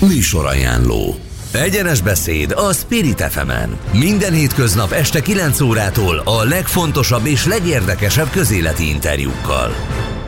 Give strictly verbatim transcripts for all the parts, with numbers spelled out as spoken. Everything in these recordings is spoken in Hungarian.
Műsorajánló. Egyenes beszéd a Spirit ef emen. Minden hétköznap este kilenc órától a legfontosabb és legérdekesebb közéleti interjúkkal.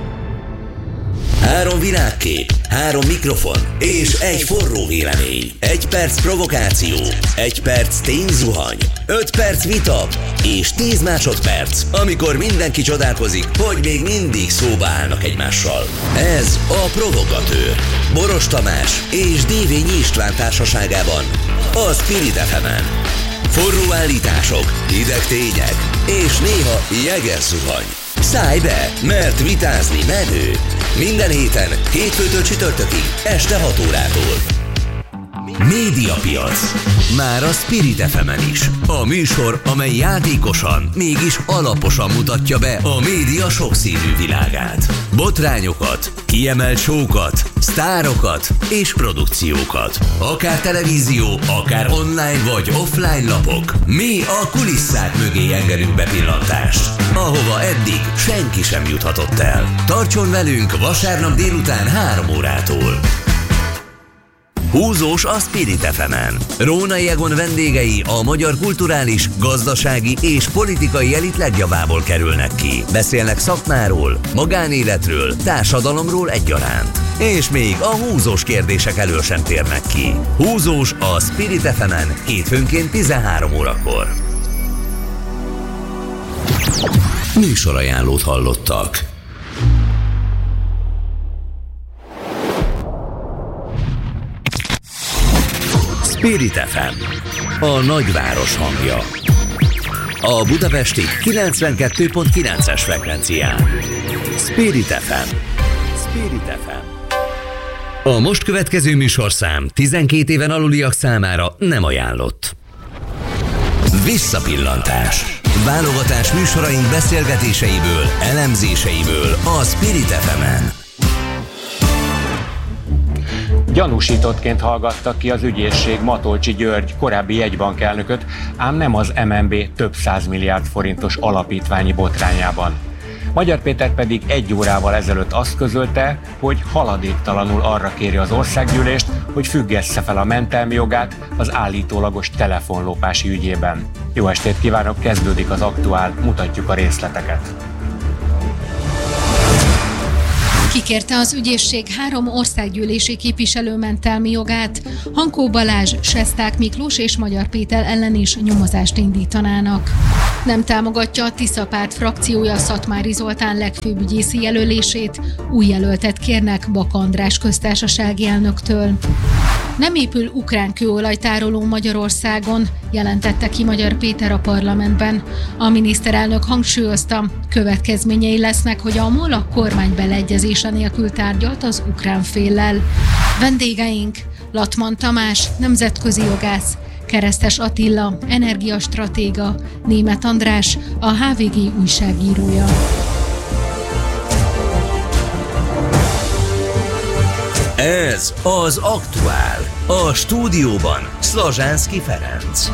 Három világkép, három mikrofon és egy forró vélemény. Egy perc provokáció, egy perc tényzuhany, öt perc vita és tíz másodperc, amikor mindenki csodálkozik, hogy még mindig szóba állnak egymással. Ez a Provogatőr. Boros Tamás és Dévényi István társaságában a Spirit ef emen. Forró állítások, hideg tények és néha jeges zuhany. Szállj be, mert vitázni menő. Minden héten, hétfőtől csütörtökig, este hat órától. Médiapiac. Már a Spirit ef emen is. A műsor, amely játékosan, mégis alaposan mutatja be a média sokszínű világát. Botrányokat, kiemelt show-kat, sztárokat és produkciókat. Akár televízió, akár online vagy offline lapok. Mi a kulisszák mögé engedünk bepillantást, ahova eddig senki sem juthatott el. Tartson velünk vasárnap délután három órától. Húzós a Spirit ef emen. Rónai Egon vendégei a magyar kulturális, gazdasági és politikai elit legjavából kerülnek ki. Beszélnek szakmáról, magánéletről, társadalomról egyaránt. És még a húzós kérdések elől sem térnek ki. Húzós a Spirit ef emen hétfőnként tizenhárom órakor. Műsorajánlót hallottak. Spirit ef em, a nagyváros hangja. A budapesti kilencvenkettő pont kilences frekvencián. Spirit ef em. Spirit ef em. A most következő műsorszám tizenkét éven aluliak számára nem ajánlott. Visszapillantás. Válogatás műsoraink beszélgetéseiből, elemzéseiből a Spirit ef emen. Gyanúsítottként hallgattak ki az ügyészség Matolcsy György korábbi jegybankelnököt, ám nem az em en bé több százmilliárd forintos alapítványi botrányában. Magyar Péter pedig egy órával ezelőtt azt közölte, hogy haladéktalanul arra kéri az országgyűlést, hogy függessze fel a mentelmi jogát az állítólagos telefonlopási ügyében. Jó estét kívánok, kezdődik az Aktuál, mutatjuk a részleteket. Kikérte az ügyészség három országgyűlési képviselő mentelmi jogát. Hankó Balázs, Sesták Miklós és Magyar Péter ellen is nyomozást indítanának. Nem támogatja a Tisza Párt frakciója Szatmári Zoltán legfőbb ügyészi jelölését, új jelöltet kérnek Baka András köztársasági elnöktől. Nem épül ukrán kőolajtároló Magyarországon, jelentette ki Magyar Péter a parlamentben. A miniszterelnök hangsúlyozta, következményei lesznek, hogy a MOL a kormány beleegyezése nélkül tárgyalt az ukrán féllel. Vendégeink: Latman Tamás, nemzetközi jogász, Keresztes Attila, energiastratéga, Németh András, a há vé gé újságírója. Ez az Aktuál. A stúdióban Szlazsánszky Ferenc.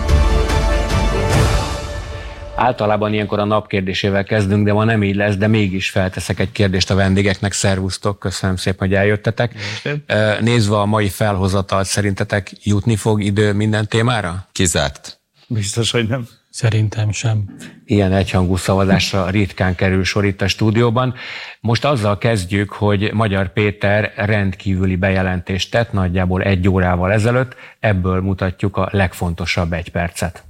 Általában ilyenkor a nap kérdésével kezdünk, de ma nem így lesz, de mégis felteszek egy kérdést a vendégeknek. Szervusztok, köszönöm szépen, hogy eljöttetek. Nézve a mai felhozatalt, szerintetek jutni fog idő minden témára? Kizárt. Biztos, hogy nem. Szerintem sem. Ilyen egyhangú szavazásra ritkán kerül sor itt a stúdióban. Most azzal kezdjük, hogy Magyar Péter rendkívüli bejelentést tett nagyjából egy órával ezelőtt, ebből mutatjuk a legfontosabb egy percet.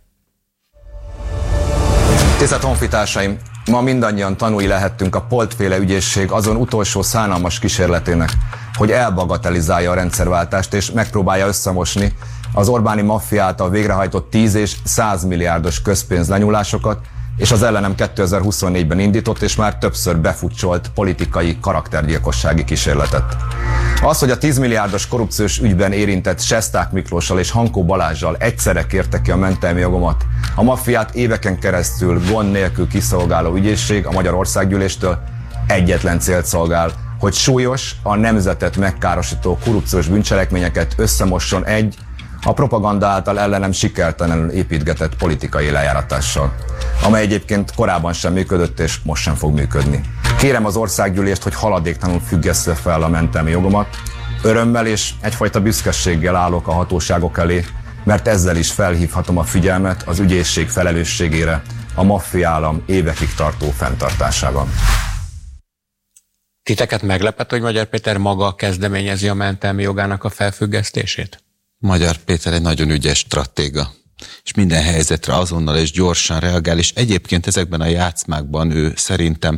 Tisztelt honfitársaim, ma mindannyian tanúi lehettünk a Polt-féle ügyészség azon utolsó szánalmas kísérletének, hogy elbagatelizálja a rendszerváltást és megpróbálja összemosni az Orbáni maffia által végrehajtott tíz és száz milliárdos közpénz lenyúlásokat és az ellenem kétezer-huszonnégyben indított és már többször befutcsolt politikai karaktergyilkossági kísérletet. Az, hogy a tíz milliárdos korrupciós ügyben érintett Sesták Miklóssal és Hankó Balázssal egyszerre kérte ki a mentelmi jogomat, a maffiát éveken keresztül gond nélkül kiszolgáló ügyészség a Magyar Országgyűléstől egyetlen célt szolgál, hogy súlyos, a nemzetet megkárosító korrupciós bűncselekményeket összemosson egy, a propaganda által ellenem sikertelenül építgetett politikai lejáratással, amely egyébként korábban sem működött és most sem fog működni. Kérem az országgyűlést, hogy haladéktalanul függessze fel a mentelmi jogomat, Örömmel és egyfajta büszkeséggel állok a hatóságok elé, mert ezzel is felhívhatom a figyelmet az ügyészség felelősségére a maffiaállam évekig tartó fenntartásában. Titeket meglepett, hogy Magyar Péter maga kezdeményezi a mentelmi jogának a felfüggesztését? Magyar Péter egy nagyon ügyes stratéga, és minden helyzetre azonnal és gyorsan reagál, és egyébként ezekben a játszmákban ő szerintem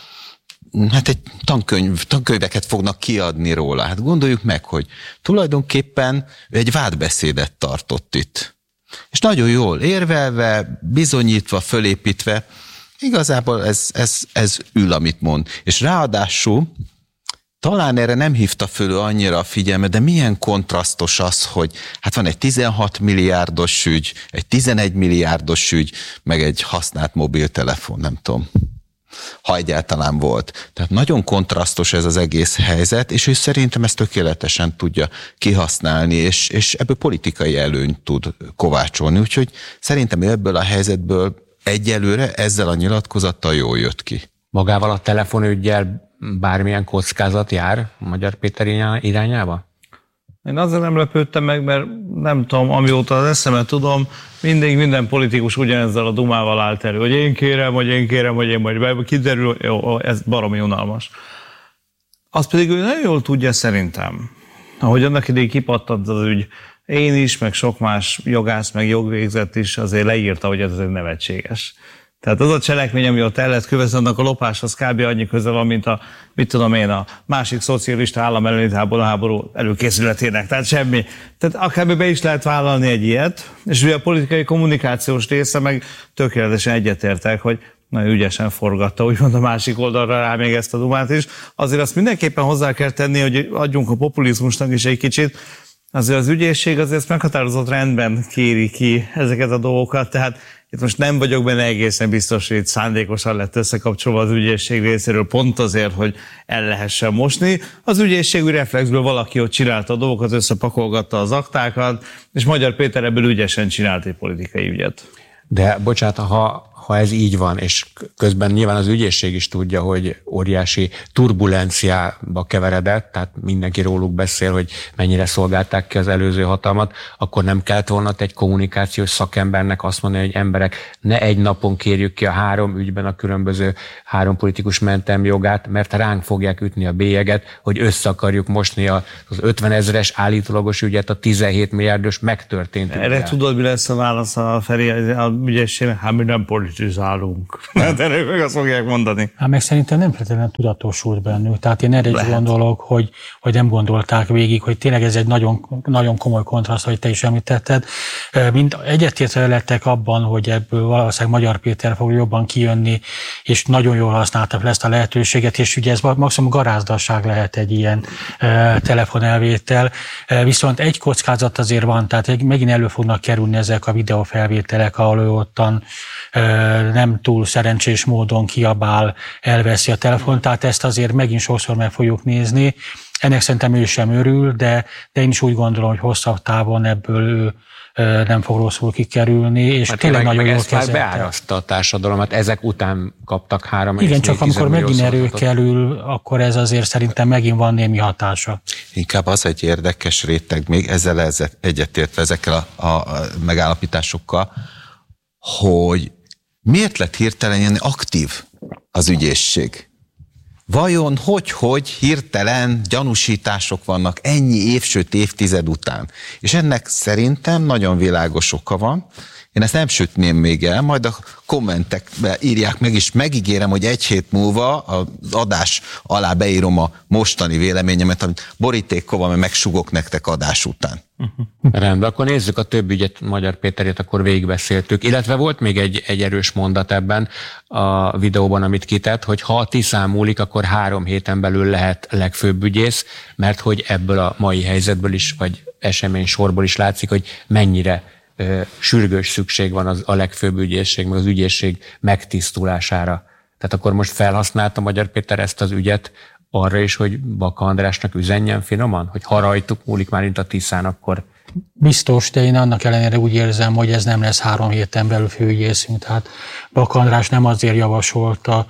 hát egy tankönyv, tankönyveket fognak kiadni róla. Hát gondoljuk meg, hogy tulajdonképpen ő egy vádbeszédet tartott itt. És nagyon jól érvelve, bizonyítva, fölépítve, igazából ez, ez, ez ül, amit mond. És ráadásul talán erre nem hívta föl annyira a figyelmet, de milyen kontrasztos az, hogy hát van egy tizenhat milliárdos ügy, egy tizenegy milliárdos ügy, meg egy használt mobiltelefon, nem tudom, ha egyáltalán volt. Tehát nagyon kontrasztos ez az egész helyzet, és ő szerintem ezt tökéletesen tudja kihasználni, és, és ebből politikai előnyt tud kovácsolni. Úgyhogy szerintem ebből a helyzetből egyelőre ezzel a nyilatkozattal jól jött ki. Magával a telefonüggyel bármilyen kockázat jár Magyar Péter irányába? Én azért nem lepődtem meg, mert nem tudom, amióta az eszemet tudom, mindig minden politikus ugyanezzel a dumával állt elő, hogy én kérem, hogy én kérem, hogy én majd kiderül, jó, ez baromi unalmas. Azt pedig ő nagyon jól tudja szerintem, ahogy annak idején kipattant az ügy, én is, meg sok más jogász, meg jogvégzett is azért leírta, hogy ez nevetséges. Tehát az a cselekmény, ami ott el lett követve, annak a lopáshoz kb. Annyi köze van, mint a, mit tudom én, a másik szocialista állam elleni háború előkészületének. Tehát semmi. Tehát akár be is lehet vállalni egy ilyet, és ugye a politikai kommunikációs része meg tökéletesen egyetértek, hogy nagyon ügyesen forgatta, úgymond a másik oldalra rá még ezt a dumát is. Azért azt mindenképpen hozzá kell tenni, hogy adjunk a populizmusnak is egy kicsit. Azért az ügyészség azért ezt meghatározott rendben kéri ki ezeket a dolgokat, tehát itt most nem vagyok benne egészen biztos, hogy itt szándékosan lett összekapcsolva az ügyészség részéről pont azért, hogy el lehessen mosni. Az ügyészségű reflexből valaki ott csinálta a dolgokat, összepakolgatta az aktákat, és Magyar Péter ebből ügyesen csinált egy politikai ügyet. De bocsánat, ha, ha ez így van, és közben nyilván az ügyészség is tudja, hogy óriási turbulenciába keveredett, tehát mindenki róluk beszél, hogy mennyire szolgálták ki az előző hatalmat, akkor nem kellett volna egy kommunikációs szakembernek azt mondani, hogy emberek, ne egy napon kérjük ki a három ügyben a különböző három politikus mentelmi jogát, mert ránk fogják ütni a bélyeget, hogy össze akarjuk mosni az ötvenezres állítólagos ügyet a tizenhét milliárdos megtörtént ügyet. Erre tudod, mi lesz a válasz a Feri a ügyészségnek? Hát mi nem politizálunk. Hát erre meg azt fogják mondani. Hát meg szerintem nem feltétlenül tudatosult bennük. Tehát én erre is gondolok, hogy, hogy nem gondolták végig, hogy tényleg ez egy nagyon, nagyon komoly kontraszt, hogy te is említetted. Mind egyetértve lettek abban, hogy ebből valószínűleg Magyar Péter fog jobban kijönni, és nagyon jól használtak le ezt a lehetőséget, és ugye ez maximum garázdasság lehet egy ilyen e, telefonelvétel. E, viszont egy kockázat azért van, tehát megint elő fognak kerülni ezek a videófelvételek, ahol ő ottan e, nem túl szerencsés módon kiabál, elveszi a telefont, tehát ezt azért megint sokszor meg fogjuk nézni. Ennek szerintem ő sem örül, de, de én is úgy gondolom, hogy hosszabb távon ebből ő nem fog rosszul kikerülni, és hát tényleg nagyon jól kezelte. Már beáraszta a társadalmat, ezek után kaptak három. Igen, csak amikor megint erő kerül, akkor ez azért szerintem megint van némi hatása. Inkább az egy érdekes réteg, még ezzel egyetértve ezekkel a, a megállapításokkal, hogy miért lett hirtelen ilyen aktív az ügyészség? Vajon hogy-hogy hirtelen gyanúsítások vannak ennyi év, sőt évtized után? És ennek szerintem nagyon világos oka van. Én ezt nem sütném még el, majd a kommentekbe írják meg, és megígérem, hogy egy hét múlva az adás alá beírom a mostani véleményemet, amit borítékova, mert megsugok nektek adás után. Rendben, akkor nézzük a több ügyet, Magyar Péterét akkor végigbeszéltük. Illetve volt még egy, egy erős mondat ebben a videóban, amit kitett, hogy ha a Tiszán múlik, akkor három héten belül lehet legfőbb ügyész, mert hogy ebből a mai helyzetből is, vagy esemény sorból is látszik, hogy mennyire sürgős szükség van az, a legfőbb ügyészség, meg az ügyészség megtisztulására. Tehát akkor most felhasználta Magyar Péter ezt az ügyet arra is, hogy Baka Andrásnak üzenjen finoman? Hogy ha rajtuk múlik már mint a Tiszán, akkor... Biztos, de én annak ellenére úgy érzem, hogy ez nem lesz három héten belül főügyészünk. Tehát Baka András nem azért javasolta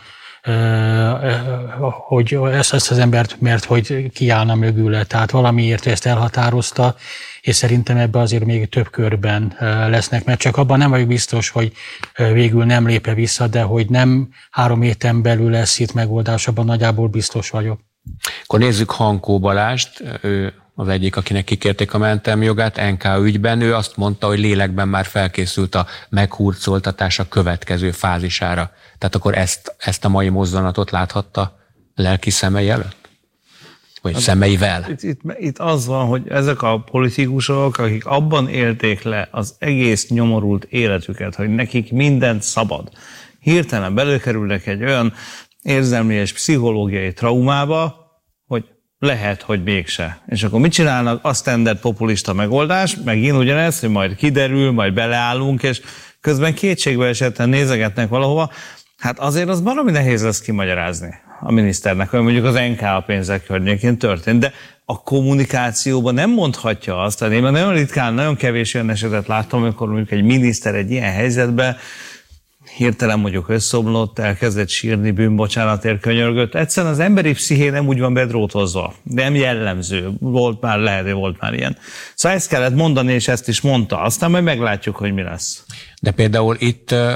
hogy ezt, ezt az embert, mert hogy kiállna mögüle, tehát valamiért ezt elhatározta, és szerintem ebben azért még több körben lesznek, mert csak abban nem vagyok biztos, hogy végül nem lépe vissza, de hogy nem három héten belül lesz itt megoldás, abban nagyjából biztos vagyok. Akkor nézzük Hankó Balást, ő az egyik, akinek kikérték a mentelmi jogát en ká ügyben. Ő azt mondta, hogy lélekben már felkészült a meghurcoltatás a következő fázisára. Tehát akkor ezt, ezt a mai mozdulatot láthatta lelki szemei előtt? Vagy szemeivel? Itt, itt, itt az van, hogy ezek a politikusok, akik abban élték le az egész nyomorult életüket, hogy nekik mindent szabad, hirtelen belőkerülnek egy olyan érzelmi és pszichológiai traumába, hogy lehet, hogy mégse. És akkor mit csinálnak? A standard populista megoldás, megint ugyanez, hogy majd kiderül, majd beleállunk, és közben kétségbe esetten nézegetnek valahova. Hát azért az baromi nehéz lesz kimagyarázni a miniszternek, hogy mondjuk az en ká pénzek környékén történt, de a kommunikációban nem mondhatja azt, hogy én nagyon ritkán, nagyon kevés olyan esetet láttam, amikor mondjuk egy miniszter egy ilyen helyzetben hirtelen mondjuk összeomlott, elkezdett sírni, bűnbocsánatért könyörgött. Egyszerűen az emberi psziché nem úgy van bedrótozva, nem jellemző. Volt már, lehet, hogy volt már ilyen. Szóval ezt kellett mondani, és ezt is mondta. Aztán majd meglátjuk, hogy mi lesz. De például itt uh,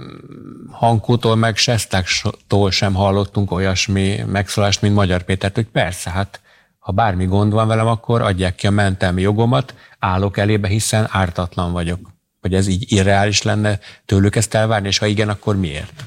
Hankótól meg Sestáktól sem hallottunk olyasmi megszólást, mint Magyar Pétert, hogy persze, hát ha bármi gond van velem, akkor adják ki a mentelmi jogomat, állok elébe, hiszen ártatlan vagyok. Hogy ez így irreális lenne tőlük ezt elvárni, és ha igen, akkor miért?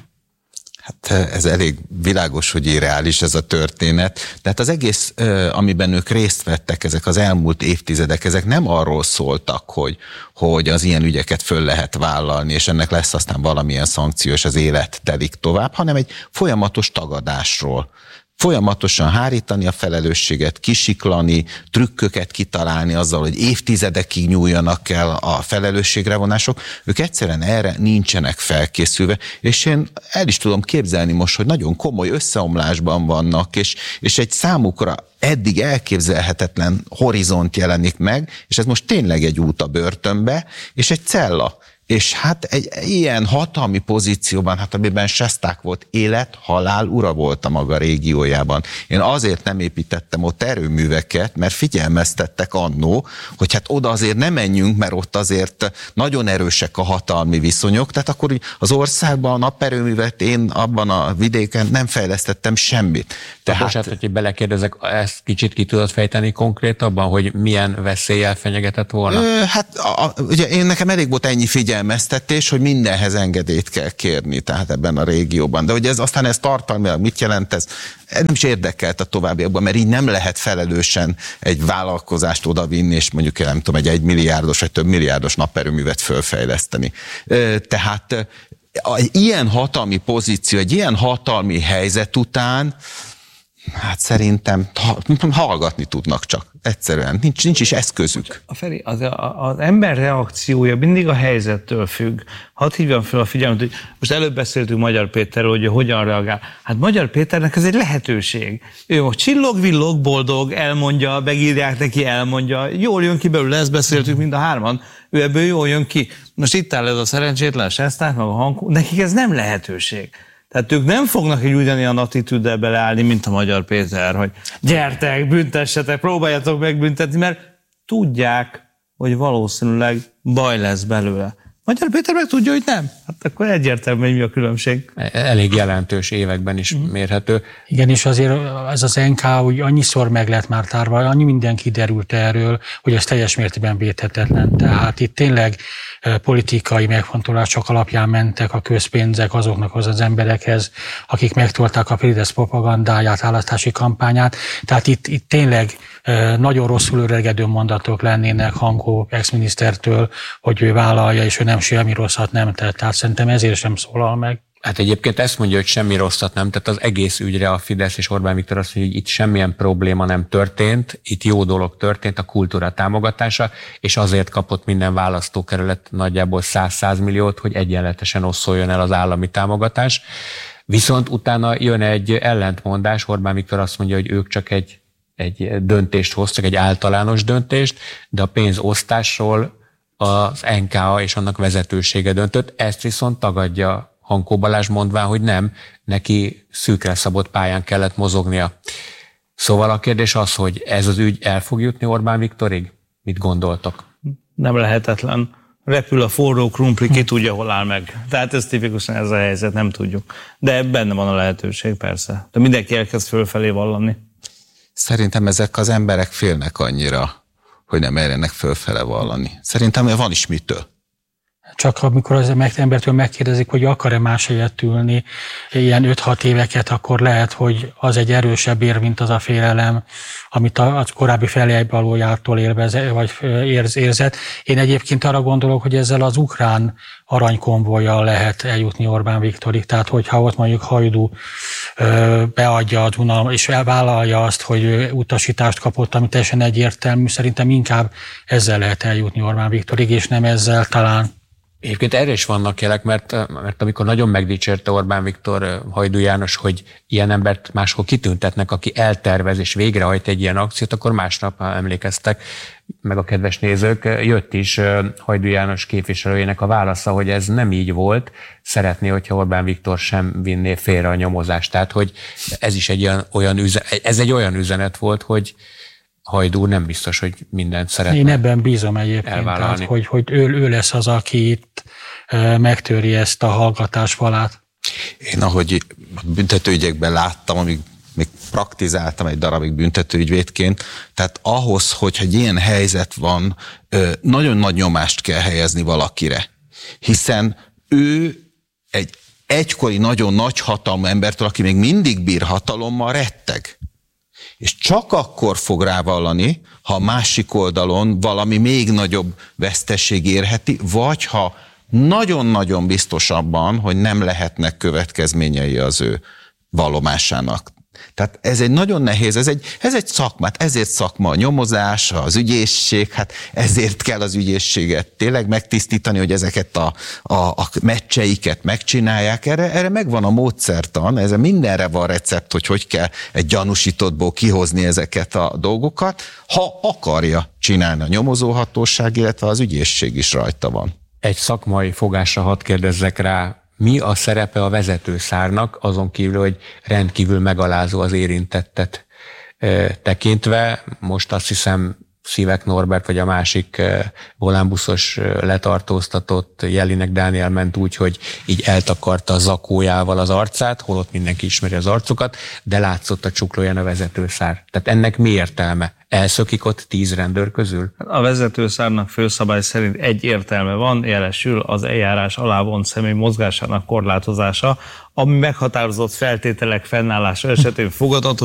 Hát ez elég világos, hogy irreális ez a történet. De hát az egész, amiben ők részt vettek, ezek az elmúlt évtizedek, ezek nem arról szóltak, hogy, hogy az ilyen ügyeket föl lehet vállalni, és ennek lesz aztán valamilyen szankció, és az élet telik tovább, hanem egy folyamatos tagadásról. Folyamatosan hárítani a felelősséget, kisiklani, trükköket kitalálni azzal, hogy évtizedekig nyúljanak el a felelősségre vonások. Ők egyszerűen erre nincsenek felkészülve, és én el is tudom képzelni most, hogy nagyon komoly összeomlásban vannak, és, és egy számukra eddig elképzelhetetlen horizont jelenik meg, és ez most tényleg egy út a börtönbe, és egy cella. És hát egy ilyen hatalmi pozícióban, hát amiben Sesták volt, élet, halál ura volt a maga régiójában. Én azért nem építettem ott erőműveket, mert figyelmeztettek annó, hogy hát oda azért nem menjünk, mert ott azért nagyon erősek a hatalmi viszonyok, tehát akkor az országban a naperőművet én abban a vidéken nem fejlesztettem semmit. Tehát, bocsánat, hogy belekérdezek, ezt kicsit ki tudod fejteni konkrétabban, hogy milyen veszéllyel fenyegetett volna? Ö, hát a, a, ugye én nekem elég volt ennyi figyelmeztetés, hogy mindenhez engedélyt kell kérni, tehát ebben a régióban. De hogy ez aztán ez tartalmilag mit jelent, ez nem is érdekelt a továbbiakban, mert így nem lehet felelősen egy vállalkozást odavinni, és mondjuk nem tudom, egy egymilliárdos vagy több milliárdos naperőművet fölfejleszteni. Ö, tehát egy ilyen hatalmi pozíció, egy ilyen hatalmi helyzet után, hát szerintem hallgatni tudnak csak. Egyszerűen. Nincs, nincs is eszközük. A Feri, az, az ember reakciója mindig a helyzettől függ. Hadd hívjam fel a figyelmet, hogy most előbb beszéltünk Magyar Péterről, hogy hogyan reagál. Hát Magyar Péternek ez egy lehetőség. Ő most csillog, villog, boldog, elmondja, megírják neki, elmondja. Jól jön ki belőle, ezt beszéltük mind a hárman. Ő ebből jól jön ki. Most itt áll ez a szerencsétlen, a Sesták, meg a Hankó. Nekik ez nem lehetőség. Tehát ők nem fognak egy ugyanilyen attitűddel beleállni, mint a Magyar Péter, hogy gyertek, büntessetek, próbáljatok megbüntetni, mert tudják, hogy valószínűleg baj lesz belőle. Magyar Péter meg tudja, hogy nem. Hát akkor egyértelmű, hogy mi a különbség. Elég jelentős években is mm. mérhető. Igen, és azért ez az en ká úgy annyiszor meg lett már tárva, annyi minden kiderült erről, hogy ez teljes mértékben védhetetlen. Tehát itt tényleg politikai megfontolások alapján mentek a közpénzek azoknak az emberekhez, akik megtolták a Fidesz propagandáját, választási kampányát. Tehát itt, itt tényleg nagyon rosszul öregedő mondatok lennének Hankó ex-minisztertől, hogy ő vállalja, és ő nem semmi rosszat nem tett. Tehát szerintem ezért sem szólal meg. Hát egyébként ezt mondja, hogy semmi rosszat nem, tehát az egész ügyre a Fidesz és Orbán Viktor azt mondja, hogy itt semmilyen probléma nem történt, itt jó dolog történt, a kultúra támogatása, és azért kapott minden választókerület nagyjából száz milliót, hogy egyenletesen osszoljon el az állami támogatás. Viszont utána jön egy ellentmondás, Orbán Viktor azt mondja, hogy ők csak egy, egy döntést hoztak, egy általános döntést, de a pénzosztásról az en ká és annak vezetősége döntött, ezt viszont tagadja Hankó Balázs mondván, hogy nem, neki szűkre szabott pályán kellett mozognia. Szóval a kérdés az, hogy ez az ügy el fog jutni Orbán Viktorig? Mit gondoltok? Nem lehetetlen. Repül a forró krumpli, ki tudja, hol áll meg. Tehát ez tipikusan ez a helyzet, nem tudjuk. De benne van a lehetőség, persze. De mindenki elkezd fölfelé vallani. Szerintem ezek az emberek félnek annyira, hogy nem merjenek fölfele vallani. Szerintem van is mitől. Csak amikor az embertől megkérdezik, hogy akar-e más helyet ülni ilyen öt-hat éveket, akkor lehet, hogy az egy erősebb ér, mint az a félelem, amit a korábbi feljegyvalójától élvez, vagy érz, érzett. Én egyébként arra gondolok, hogy ezzel az ukrán aranykonvojjal lehet eljutni Orbán Viktorig. Tehát, hogyha ott mondjuk Hajdú beadja a Duna, és elvállalja azt, hogy utasítást kapott, ami teljesen egyértelmű, szerintem inkább ezzel lehet eljutni Orbán Viktorig, és nem ezzel talán. Egyébként erre is vannak jelek, mert, mert amikor nagyon megdicsérte Orbán Viktor Hajdú János, hogy ilyen embert máshol kitüntetnek, aki eltervez és végrehajt egy ilyen akciót, akkor másnap emlékeztek, meg a kedves nézők, jött is Hajdú János képviselőjének a válasza, hogy ez nem így volt, szeretné, hogyha Orbán Viktor sem vinné félre a nyomozást. Tehát, hogy ez is egy olyan, olyan üzenet, ez egy olyan üzenet volt, hogy Hajdú nem biztos, hogy mindent szeretne. Én ebben bízom egyébként, tehát, hogy, hogy ő, ő lesz az, aki itt e, megtöri ezt a hallgatás falát. Én ahogy büntetőügyekben láttam, amíg még praktizáltam egy darabig büntetőügyvédként, tehát ahhoz, hogyha egy ilyen helyzet van, nagyon nagy nyomást kell helyezni valakire. Hiszen ő egy egykori nagyon nagy hatalmú embertől, aki még mindig bír hatalommal, retteg. És csak akkor fog rávallani, ha a másik oldalon valami még nagyobb veszteség érheti, vagy ha nagyon-nagyon biztos abban, hogy nem lehetnek következményei az ő vallomásának. Tehát ez egy nagyon nehéz, ez egy, ez egy szakmát, ezért szakma a nyomozás, az ügyészség, hát ezért kell az ügyészséget tényleg megtisztítani, hogy ezeket a, a, a meccseiket megcsinálják. Erre, erre megvan a módszertan, ez mindenre van recept, hogy hogy kell egy gyanúsítottból kihozni ezeket a dolgokat, ha akarja csinálni a nyomozóhatóság, illetve az ügyészség is rajta van. Egy szakmai fogásra hadd kérdezzek rá, mi a szerepe a vezetőszárnak, azon kívül, hogy rendkívül megalázó az érintettet e, tekintve. Most azt hiszem Szívek Norbert, vagy a másik e, volánbuszos e, letartóztatott Jellinek Dániel ment úgy, hogy így eltakarta a zakójával az arcát, holott mindenki ismeri az arcukat, de látszott a csuklóján a vezetőszár. Tehát ennek mi értelme? Elszökik ott tíz rendőr közül? A vezetőszárnak főszabály szerint egy értelme van, jelesül az eljárás alá vont személy mozgásának korlátozása, ami meghatározott feltételek fennállása esetén fogadható